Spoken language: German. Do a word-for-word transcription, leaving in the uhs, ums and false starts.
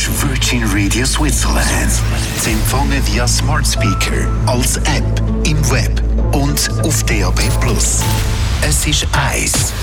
ist Virgin Radio Switzerland. Sie empfangen via Smart Speaker, als App, im Web und auf D A B plus. Es ist eins